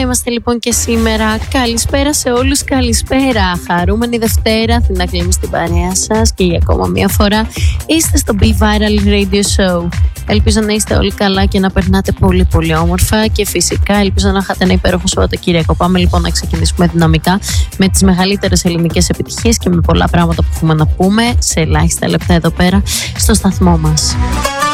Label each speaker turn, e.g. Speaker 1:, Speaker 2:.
Speaker 1: είμαστε λοιπόν και σήμερα. Καλησπέρα σε όλους, καλησπέρα. Χαρούμενη Δευτέρα, Αθηνά Κλήμη στην παρέα σας και για ακόμα μια φορά είστε στο Be Viral Radio Show. Ελπίζω να είστε όλοι καλά και να περνάτε πολύ πολύ όμορφα και φυσικά ελπίζω να είχατε ένα υπέροχο Σαββατοκύριακο. Πάμε λοιπόν να ξεκινήσουμε δυναμικά με τις μεγαλύτερες ελληνικές επιτυχίες και με πολλά πράγματα που έχουμε να πούμε σε ελάχιστα λεπτά εδώ πέρα στο σταθμό μας.